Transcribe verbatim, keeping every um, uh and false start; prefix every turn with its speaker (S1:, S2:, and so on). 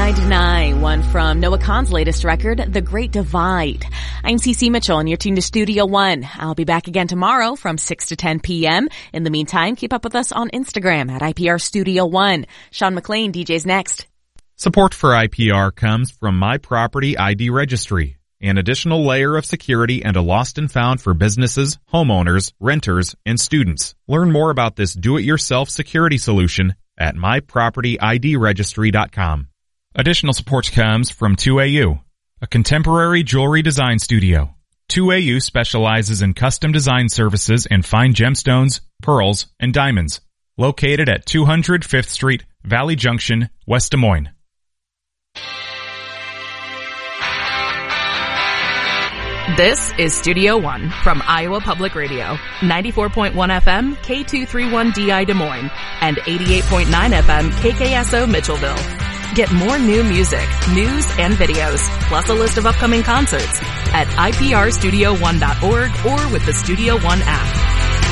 S1: I Deny, one from Noah Kahan's latest record, The Great Divide. I'm Cece Mitchell and you're tuned to Studio One. I'll be back again tomorrow from six to ten p.m. In the meantime, keep up with us on Instagram at I P R Studio One. Sean McLean, D J's next.
S2: Support for I P R comes from My Property I D Registry, an additional layer of security and a lost and found for businesses, homeowners, renters, and students. Learn more about this do-it-yourself security solution at my property I D registry dot com. Additional support comes from two A U, a contemporary jewelry design studio. two A U specializes in custom design services and fine gemstones, pearls, and diamonds. Located at two hundred Fifth Street, Valley Junction, West Des Moines.
S3: This is Studio One from Iowa Public Radio, ninety-four point one F M, K two thirty-one D I Des Moines, and eighty-eight point nine F M, K K S O Mitchellville. Get more new music, news, and videos, plus a list of upcoming concerts at I P R studio one dot org or with the Studio One app.